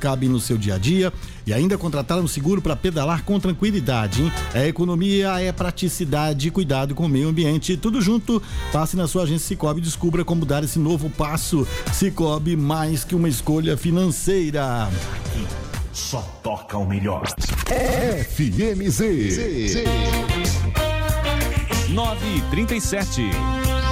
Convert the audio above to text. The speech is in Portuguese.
cabem no seu dia a dia e ainda contratar um seguro para pedalar com tranquilidade, hein? É economia, é praticidade, cuidado com o meio ambiente, tudo junto. Passe na sua agência Cicobi e descubra como dar esse novo passo. Cicobi, mais que uma escolha financeira. Aqui só toca o melhor. FMZ 9h37.